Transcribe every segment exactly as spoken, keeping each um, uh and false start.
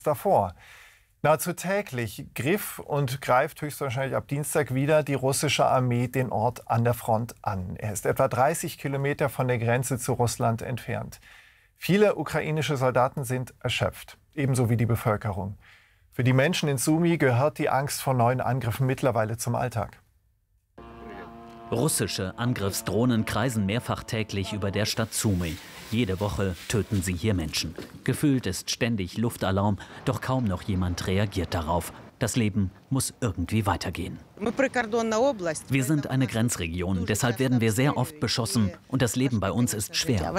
davor. Nahezu täglich griff und greift höchstwahrscheinlich ab Dienstag wieder die russische Armee den Ort an der Front an. Er ist etwa dreißig Kilometer von der Grenze zu Russland entfernt. Viele ukrainische Soldaten sind erschöpft, ebenso wie die Bevölkerung. Für die Menschen in Sumy gehört die Angst vor neuen Angriffen mittlerweile zum Alltag. Russische Angriffsdrohnen kreisen mehrfach täglich über der Stadt Sumy. Jede Woche töten sie hier Menschen. Gefühlt ist ständig Luftalarm, doch kaum noch jemand reagiert darauf. Das Leben muss irgendwie weitergehen. Wir sind eine Grenzregion, deshalb werden wir sehr oft beschossen und das Leben bei uns ist schwer.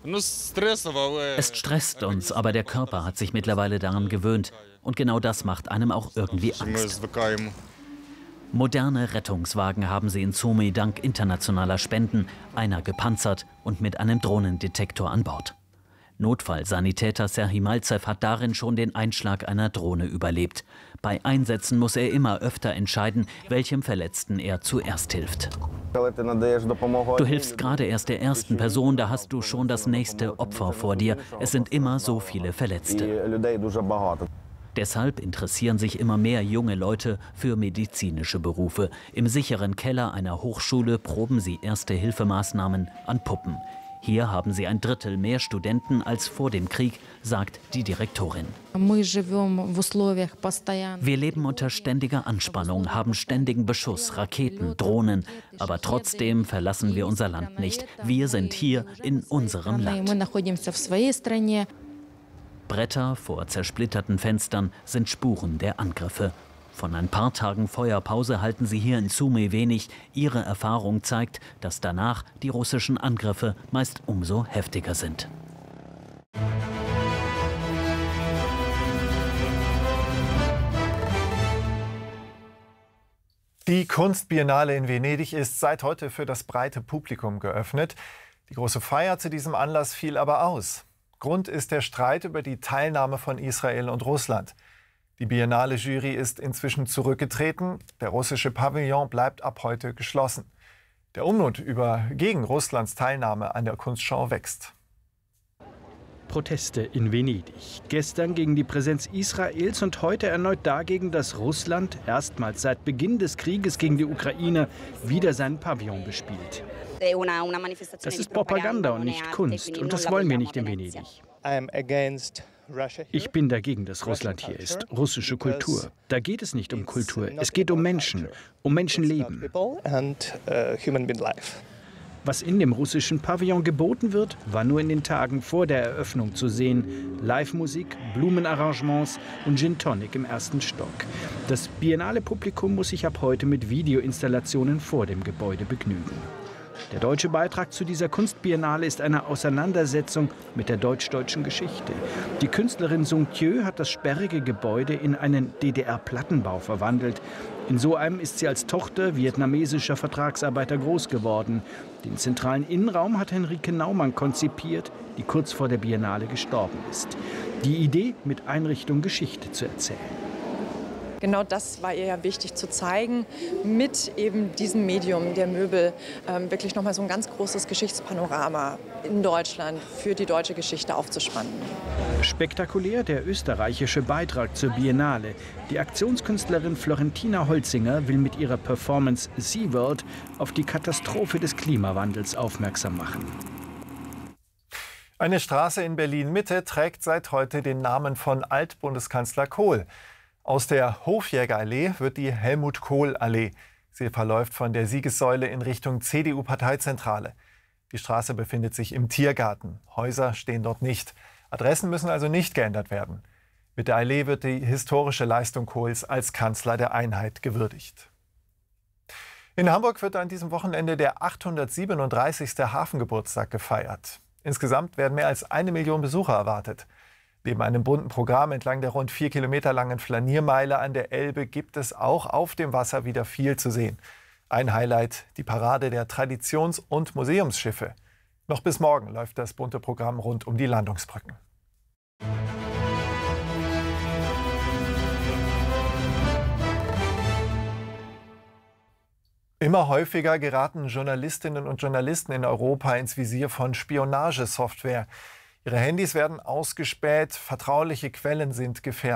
Es stresst uns, aber der Körper hat sich mittlerweile daran gewöhnt. Und genau das macht einem auch irgendwie Angst. Moderne Rettungswagen haben sie in Sumy dank internationaler Spenden, einer gepanzert und mit einem Drohnendetektor an Bord. Notfallsanitäter Serhii Malzew hat darin schon den Einschlag einer Drohne überlebt. Bei Einsätzen muss er immer öfter entscheiden, welchem Verletzten er zuerst hilft. Du hilfst gerade erst der ersten Person, da hast du schon das nächste Opfer vor dir. Es sind immer so viele Verletzte. Deshalb interessieren sich immer mehr junge Leute für medizinische Berufe. Im sicheren Keller einer Hochschule proben sie Erste-Hilfemaßnahmen an Puppen. Hier haben sie ein Drittel mehr Studenten als vor dem Krieg, sagt die Direktorin. Wir leben unter ständiger Anspannung, haben ständigen Beschuss, Raketen, Drohnen. Aber trotzdem verlassen wir unser Land nicht. Wir sind hier in unserem Land. Bretter vor zersplitterten Fenstern sind Spuren der Angriffe. Von ein paar Tagen Feuerpause halten sie hier in Sumy wenig. Ihre Erfahrung zeigt, dass danach die russischen Angriffe meist umso heftiger sind. Die Kunstbiennale in Venedig ist seit heute für das breite Publikum geöffnet. Die große Feier zu diesem Anlass fiel aber aus. Grund ist der Streit über die Teilnahme von Israel und Russland. Die Biennale-Jury ist inzwischen zurückgetreten. Der russische Pavillon bleibt ab heute geschlossen. Der Unmut über gegen Russlands Teilnahme an der Kunstschau wächst. Proteste in Venedig. Gestern gegen die Präsenz Israels und heute erneut dagegen, dass Russland erstmals seit Beginn des Krieges gegen die Ukraine wieder seinen Pavillon bespielt. Das ist Propaganda und nicht Kunst und das wollen wir nicht in Venedig. Ich bin dagegen, dass Russland hier ist. Russische Kultur. Da geht es nicht um Kultur, es geht um Menschen, um Menschenleben. Was in dem russischen Pavillon geboten wird, war nur in den Tagen vor der Eröffnung zu sehen. Live-Musik, Blumenarrangements und Gin Tonic im ersten Stock. Das Biennale-Publikum muss sich ab heute mit Videoinstallationen vor dem Gebäude begnügen. Der deutsche Beitrag zu dieser Kunstbiennale ist eine Auseinandersetzung mit der deutsch-deutschen Geschichte. Die Künstlerin Sung Kyo hat das sperrige Gebäude in einen D D R-Plattenbau verwandelt. In so einem ist sie als Tochter vietnamesischer Vertragsarbeiter groß geworden. Den zentralen Innenraum hat Henrike Naumann konzipiert, die kurz vor der Biennale gestorben ist. Die Idee, mit Einrichtung Geschichte zu erzählen. Genau das war ihr ja wichtig zu zeigen, mit eben diesem Medium der Möbel ähm, wirklich nochmal so ein ganz großes Geschichtspanorama in Deutschland für die deutsche Geschichte aufzuspannen. Spektakulär der österreichische Beitrag zur Biennale. Die Aktionskünstlerin Florentina Holzinger will mit ihrer Performance SeaWorld auf die Katastrophe des Klimawandels aufmerksam machen. Eine Straße in Berlin-Mitte trägt seit heute den Namen von Altbundeskanzler Kohl. Aus der Hofjägerallee wird die Helmut-Kohl-Allee. Sie verläuft von der Siegessäule in Richtung C D U-Parteizentrale. Die Straße befindet sich im Tiergarten. Häuser stehen dort nicht. Adressen müssen also nicht geändert werden. Mit der Allee wird die historische Leistung Kohls als Kanzler der Einheit gewürdigt. In Hamburg wird an diesem Wochenende der achthundertsiebenunddreißigste Hafengeburtstag gefeiert. Insgesamt werden mehr als eine Million Besucher erwartet. Neben einem bunten Programm entlang der rund vier Kilometer langen Flaniermeile an der Elbe gibt es auch auf dem Wasser wieder viel zu sehen. Ein Highlight, die Parade der Traditions- und Museumsschiffe. Noch bis morgen läuft das bunte Programm rund um die Landungsbrücken. Immer häufiger geraten Journalistinnen und Journalisten in Europa ins Visier von Spionagesoftware. Ihre Handys werden ausgespäht, vertrauliche Quellen sind gefährdet.